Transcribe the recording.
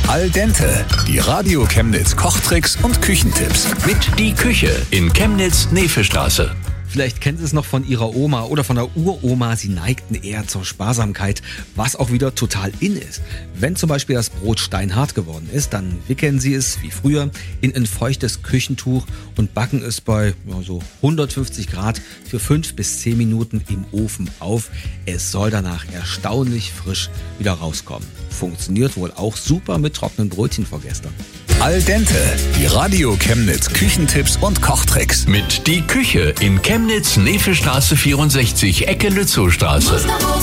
Al dente, die Radio Chemnitz Kochtricks und Küchentipps. Mit Die Küche in Chemnitz-Nevestraße. Vielleicht kennt Sie es noch von Ihrer Oma oder von der Uroma. Sie neigten eher zur Sparsamkeit, was auch wieder total in ist. Wenn zum Beispiel das Brot steinhart geworden ist, dann wickeln Sie es wie früher in ein feuchtes Küchentuch und backen es bei so 150 Grad für 5 bis 10 Minuten im Ofen auf. Es soll danach erstaunlich frisch wieder rauskommen. Funktioniert wohl auch super mit trockenen Brötchen vorgestern. Al dente, die Radio Chemnitz Küchentipps und Kochtricks. Mit Die Küche in Chemnitz-Nevestraße 64, Ecke Lützowstraße.